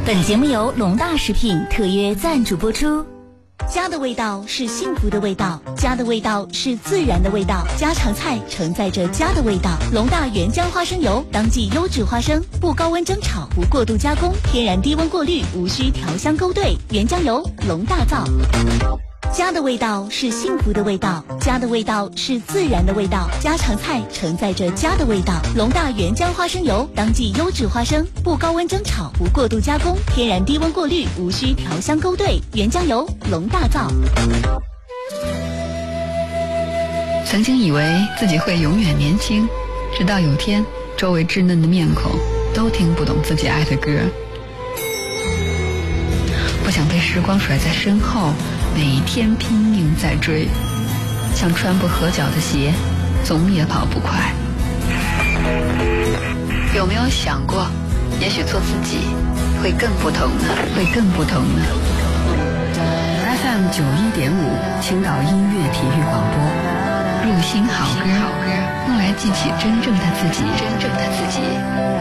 本节目由龙大食品特约赞助播出。家的味道是幸福的味道，家的味道是自然的味道，家常菜承载着家的味道。龙大原浆花生油，当季优质花生，不高温蒸炒，不过度加工，天然低温过滤，无需调香勾兑，原浆油，龙大造。家的味道是幸福的味道，家的味道是自然的味道，家常菜承载着家的味道。龙大原浆花生油，当季优质花生，不高温蒸炒，不过度加工，天然低温过滤，无需调香勾兑，原浆油，龙大造。 曾经以为自己会永远年轻，直到有天周围稚嫩的面孔都听不懂自己爱的歌。不想被时光甩在身后，每天拼命在追，像穿不合脚的鞋，总也跑不快。有没有想过，也许做自己会更不同呢？FM 91.5，青岛音乐体育广播，入心好歌，用来记起真正的自己。